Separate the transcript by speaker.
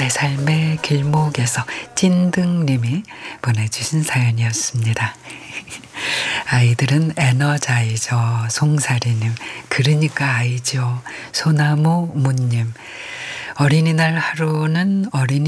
Speaker 1: 내 삶의 길목에서 찐득님이 보내주신 사연이었습니다. 아이들은 에너자이저 송사리님, 그러니까 아이죠. 소나무 문님, 어린이날 하루는 어린이